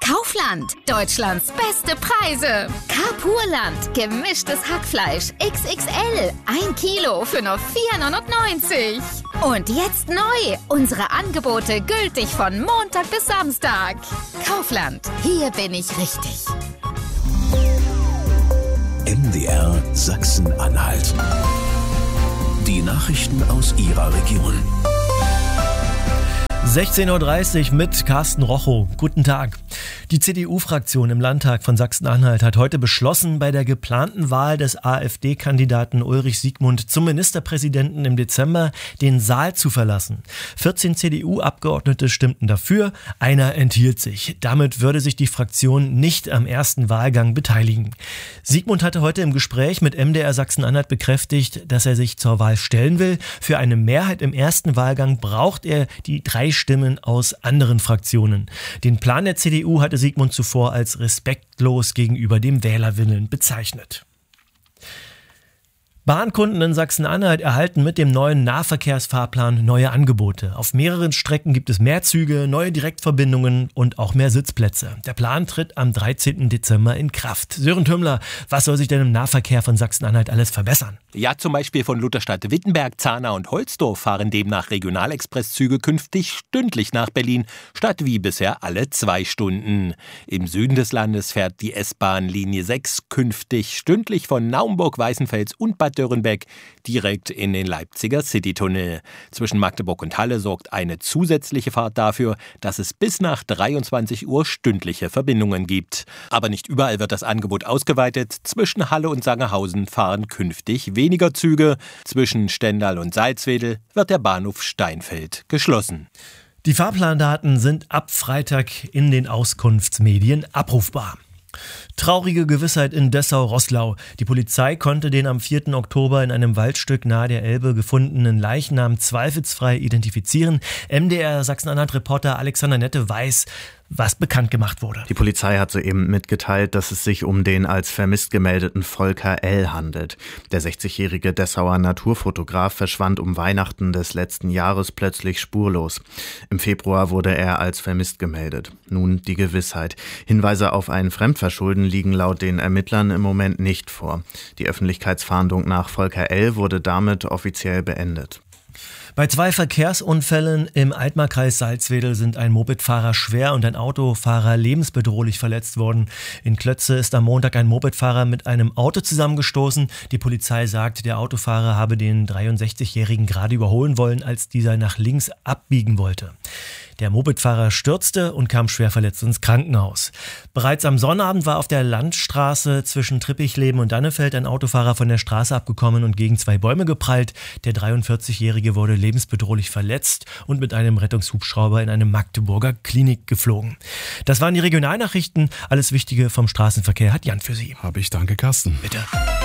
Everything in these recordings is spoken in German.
Kaufland, Deutschlands beste Preise. Carpurland, gemischtes Hackfleisch XXL, 1 Kilo für nur 4,99 €. Und jetzt neu, unsere Angebote gültig von Montag bis Samstag. Kaufland, hier bin ich richtig. MDR Sachsen-Anhalt. Die Nachrichten aus Ihrer Region. 16:30 Uhr mit Carsten Rochow. Guten Tag. Die CDU-Fraktion im Landtag von Sachsen-Anhalt hat heute beschlossen, bei der geplanten Wahl des AfD-Kandidaten Ulrich Siegmund zum Ministerpräsidenten im Dezember den Saal zu verlassen. 14 CDU-Abgeordnete stimmten dafür, einer enthielt sich. Damit würde sich die Fraktion nicht am ersten Wahlgang beteiligen. Siegmund hatte heute im Gespräch mit MDR Sachsen-Anhalt bekräftigt, dass er sich zur Wahl stellen will. Für eine Mehrheit im ersten Wahlgang braucht er die 3 Stimmen aus anderen Fraktionen. Den Plan der CDU hatte Siegmund zuvor als respektlos gegenüber dem Wählerwillen bezeichnet. Bahnkunden in Sachsen-Anhalt erhalten mit dem neuen Nahverkehrsfahrplan neue Angebote. Auf mehreren Strecken gibt es mehr Züge, neue Direktverbindungen und auch mehr Sitzplätze. Der Plan tritt am 13. Dezember in Kraft. Sören Tümmler, was soll sich denn im Nahverkehr von Sachsen-Anhalt alles verbessern? Ja, zum Beispiel von Lutherstadt-Wittenberg, Zahnau und Holzdorf fahren demnach Regionalexpresszüge künftig stündlich nach Berlin, statt wie bisher alle 2 Stunden. Im Süden des Landes fährt die S-Bahn Linie 6 künftig stündlich von Naumburg, Weißenfels und Bad Dürrenbeck direkt in den Leipziger Citytunnel. Zwischen Magdeburg und Halle sorgt eine zusätzliche Fahrt dafür, dass es bis nach 23 Uhr stündliche Verbindungen gibt. Aber nicht überall wird das Angebot ausgeweitet. Zwischen Halle und Sangerhausen fahren künftig weniger Züge. Zwischen Stendal und Salzwedel wird der Bahnhof Steinfeld geschlossen. Die Fahrplandaten sind ab Freitag in den Auskunftsmedien abrufbar. Traurige Gewissheit in Dessau-Roßlau. Die Polizei konnte den am 4. Oktober in einem Waldstück nahe der Elbe gefundenen Leichnam zweifelsfrei identifizieren. MDR Sachsen-Anhalt-Reporter Alexander Nette weiß, was bekannt gemacht wurde. Die Polizei hat soeben mitgeteilt, dass es sich um den als vermisst gemeldeten Volker L. handelt. Der 60-jährige Dessauer Naturfotograf verschwand um Weihnachten des letzten Jahres plötzlich spurlos. Im Februar wurde er als vermisst gemeldet. Nun die Gewissheit. Hinweise auf ein Fremdverschulden liegen laut den Ermittlern im Moment nicht vor. Die Öffentlichkeitsfahndung nach Volker L. wurde damit offiziell beendet. Bei 2 Verkehrsunfällen im Altmarkreis Salzwedel sind ein Mopedfahrer schwer und ein Autofahrer lebensbedrohlich verletzt worden. In Klötze ist am Montag ein Mopedfahrer mit einem Auto zusammengestoßen. Die Polizei sagt, der Autofahrer habe den 63-Jährigen gerade überholen wollen, als dieser nach links abbiegen wollte. Der Mopedfahrer stürzte und kam schwer verletzt ins Krankenhaus. Bereits am Sonnabend war auf der Landstraße zwischen Trippichleben und Dannefeld ein Autofahrer von der Straße abgekommen und gegen 2 Bäume geprallt. Der 43-Jährige wurde lebensbedrohlich verletzt und mit einem Rettungshubschrauber in eine Magdeburger Klinik geflogen. Das waren die Regionalnachrichten. Alles Wichtige vom Straßenverkehr hat Jan für Sie. Habe ich, danke Carsten. Bitte.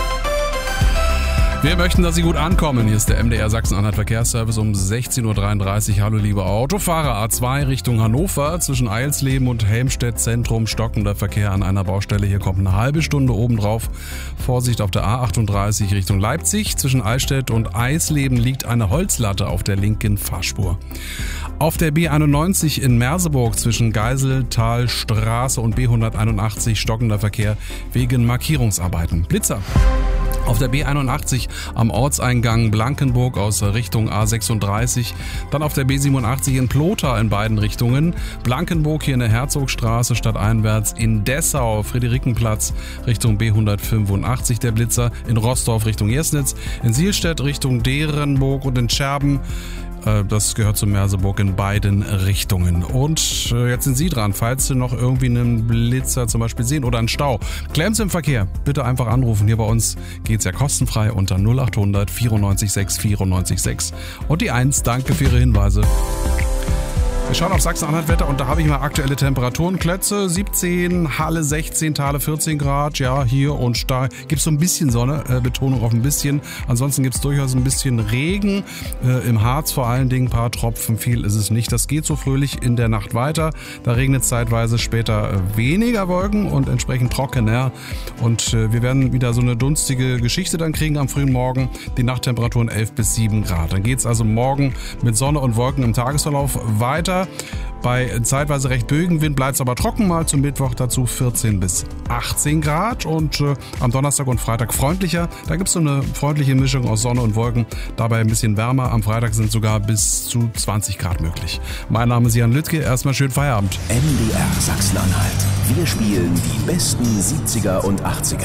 Wir möchten, dass Sie gut ankommen. Hier ist der MDR Sachsen-Anhalt Verkehrsservice um 16:33 Uhr. Hallo liebe Autofahrer. A2 Richtung Hannover zwischen Eilsleben und Helmstedt Zentrum stockender Verkehr an einer Baustelle. Hier kommt eine halbe Stunde obendrauf. Vorsicht auf der A38 Richtung Leipzig. Zwischen Eichstätt und Eisleben liegt eine Holzlatte auf der linken Fahrspur. Auf der B91 in Merseburg zwischen Geiseltalstraße und B181 stockender Verkehr wegen Markierungsarbeiten. Blitzer. Auf der B81 am Ortseingang Blankenburg aus Richtung A36, dann auf der B87 in Plotha in beiden Richtungen, Blankenburg hier in der Herzogstraße stadteinwärts, in Dessau Friederikenplatz Richtung B185 der Blitzer, in Roßdorf Richtung Jersnitz, in Sielstedt Richtung Derenburg und in Scherben. Das gehört zu Merseburg in beiden Richtungen. Und jetzt sind Sie dran, falls Sie noch irgendwie einen Blitzer zum Beispiel sehen oder einen Stau. Klemmt im Verkehr, bitte einfach anrufen. Hier bei uns geht's ja kostenfrei unter 0800 94 6 94 6. Und die 1, danke für Ihre Hinweise. Wir schauen auf Sachsen-Anhalt-Wetter und da habe ich mal aktuelle Temperaturen. Klötze 17, Halle 16, Thale 14 Grad. Ja, hier und da gibt es so ein bisschen Sonne, Betonung auf ein bisschen. Ansonsten gibt es durchaus ein bisschen Regen. Im Harz vor allen Dingen ein paar Tropfen, viel ist es nicht. Das geht so fröhlich in der Nacht weiter. Da regnet es zeitweise, später weniger Wolken und entsprechend trockener. Und wir werden wieder so eine dunstige Geschichte dann kriegen am frühen Morgen. Die Nachttemperaturen 11 bis 7 Grad. Dann geht es also morgen mit Sonne und Wolken im Tagesverlauf weiter. Gewitter. Bei zeitweise recht böigem Wind bleibt es aber trocken, mal zum Mittwoch dazu 14 bis 18 Grad und am Donnerstag und Freitag freundlicher. Da gibt es so eine freundliche Mischung aus Sonne und Wolken, dabei ein bisschen wärmer. Am Freitag sind sogar bis zu 20 Grad möglich. Mein Name ist Jan Lüttke, erstmal schönen Feierabend. MDR Sachsen-Anhalt. Wir spielen die besten 70er und 80er.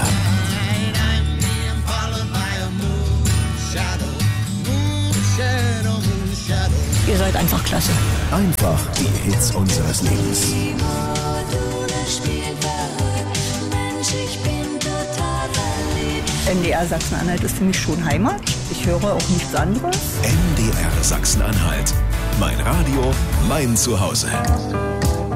Ihr seid einfach klasse. Einfach die Hits unseres Lebens. MDR Sachsen-Anhalt ist für mich schon Heimat. Ich höre auch nichts anderes. MDR Sachsen-Anhalt. Mein Radio, mein Zuhause.